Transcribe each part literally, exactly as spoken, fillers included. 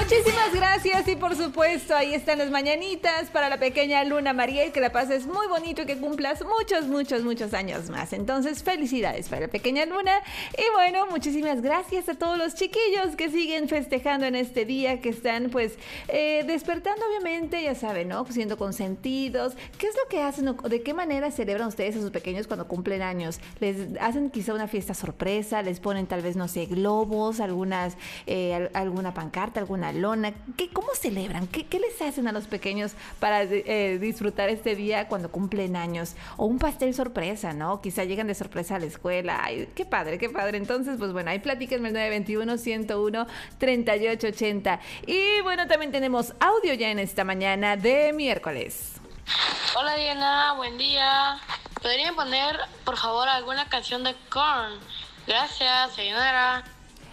Muchísimas gracias y por supuesto ahí están las mañanitas para la pequeña Luna Mariel, que la pases muy bonito y que cumplas muchos, muchos, muchos años más. Entonces felicidades para la pequeña Luna y bueno, muchísimas gracias a todos los chiquillos que siguen festejando en este día, que están pues eh, despertando obviamente, ya saben, ¿no? Siendo consentidos. ¿Qué es lo que hacen o de qué manera celebran ustedes a sus pequeños cuando cumplen años? ¿Les hacen quizá una fiesta sorpresa? ¿Les ponen tal vez, no sé, globos, algunas, eh, alguna pancarta, alguna lona? ¿Qué, ¿Cómo celebran? ¿Qué, ¿Qué les hacen a los pequeños para eh, disfrutar este día cuando cumplen años? O un pastel sorpresa, ¿no? Quizá llegan de sorpresa a la escuela. Ay, qué padre, qué padre. Entonces, pues bueno, ahí platíquenme el nueve dos uno, ciento uno, treinta y ocho ochenta. Y bueno, también tenemos audio ya en esta mañana de miércoles. Hola Diana, buen día. ¿Podrían poner, por favor, alguna canción de Korn? Gracias, señora.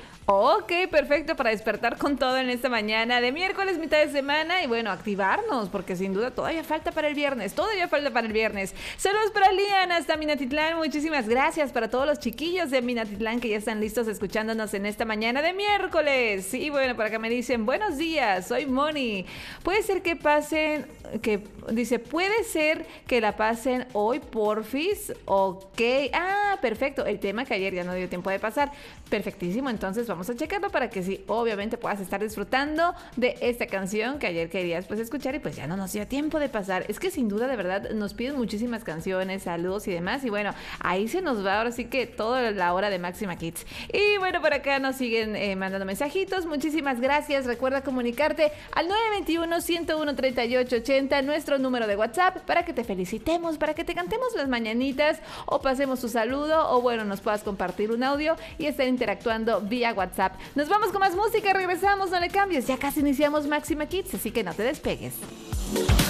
Ok, perfecto, para despertar con todo en esta mañana de miércoles, mitad de semana, y bueno, activarnos, porque sin duda todavía falta para el viernes, todavía falta para el viernes. Saludos para Lian hasta Minatitlán, muchísimas gracias para todos los chiquillos de Minatitlán que ya están listos escuchándonos en esta mañana de miércoles. Y bueno, por acá me dicen, buenos días, soy Moni. Puede ser que pasen, que dice, puede ser que la pasen hoy, porfis. Ok, ah, perfecto, el tema que ayer ya no dio tiempo de pasar, perfectísimo, entonces vamos Vamos a checarlo para que sí, obviamente puedas estar disfrutando de esta canción que ayer querías pues escuchar y pues ya no nos dio tiempo de pasar. Es que sin duda de verdad nos piden muchísimas canciones, saludos y demás, y bueno, ahí se nos va ahora sí que toda la hora de Máxima Kids. Y bueno, por acá nos siguen eh, mandando mensajitos, muchísimas gracias. Recuerda comunicarte al nueve dos uno, ciento uno, treinta y ocho ochenta, nuestro número de WhatsApp, para que te felicitemos, para que te cantemos las mañanitas o pasemos tu saludo, o bueno, nos puedas compartir un audio y estar interactuando vía WhatsApp. WhatsApp. Nos vamos con más música, regresamos, no le cambies, ya casi iniciamos Máxima Kids, así que no te despegues.